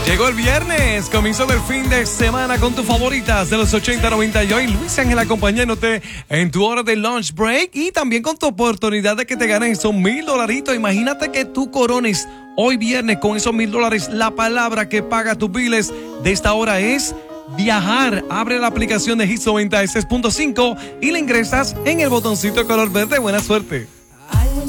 Llegó el viernes, comienzo del fin de semana con tus favoritas de los 80, 90 y hoy Luis Ángel acompañándote en tu hora de lunch break y también con tu oportunidad de que te ganes esos $1,000. Imagínate que tú corones hoy viernes con esos $1,000. La palabra que paga tus biles de esta hora es viajar. Abre la aplicación de Hits 96.5 y le ingresas en el botoncito de color verde. Buena suerte.